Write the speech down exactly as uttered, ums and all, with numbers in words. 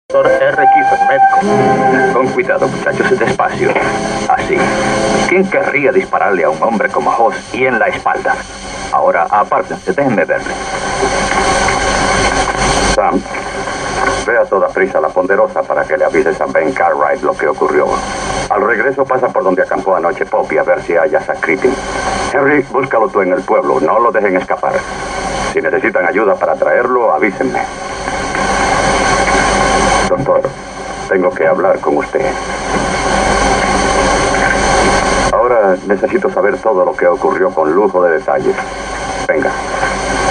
Doctor R. Kiefer, médico. Con cuidado, muchachos, despacio. Así. ¿Quién querría dispararle a un hombre como Hoss y en la espalda? Ahora, apártense, déjenme verle. Sam, ve a toda prisa a la Ponderosa para que le avises a Ben Cartwright lo que ocurrió. Al regreso pasa por donde acampó anoche Poppy a ver si hayas a Crippen. Henry, búscalo tú en el pueblo, no lo dejen escapar. Si necesitan ayuda para traerlo, avísenme. Doctor, tengo que hablar con usted. Ahora necesito saber todo lo que ocurrió con lujo de detalles. Venga.